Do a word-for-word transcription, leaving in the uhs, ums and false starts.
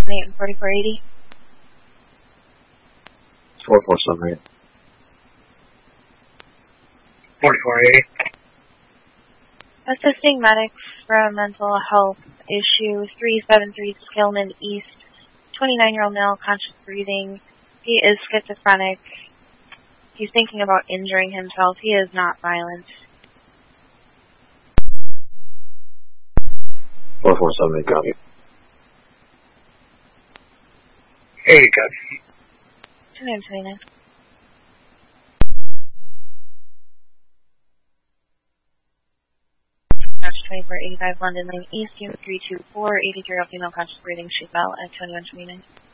seven eight and forty-four eighty. four four seven eight. forty-four eighty. Assisting medics for a mental health issue, three seven three Skillman East, twenty-nine-year-old male, conscious breathing. He is schizophrenic. He's thinking about injuring himself. He is not violent. four four seven eight, copy. Hey, copy. twenty-nine twenty-nine. twenty-four eighty-five London Lane East, unit three two four, eighty-three-year-old female, conscious breathing. She fell at twenty-one twenty-nine.